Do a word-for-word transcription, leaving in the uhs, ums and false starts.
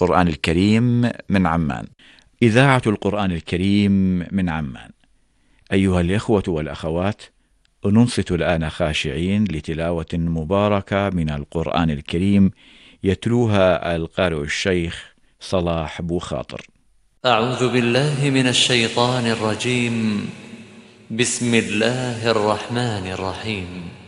القرآن الكريم من عمان. إذاعة القرآن الكريم من عمان. أيها الإخوة والأخوات، ننصت الآن خاشعين لتلاوة مباركة من القرآن الكريم يتلوها القارئ الشيخ صلاح بوخاطر. أعوذ بالله من الشيطان الرجيم. بسم الله الرحمن الرحيم.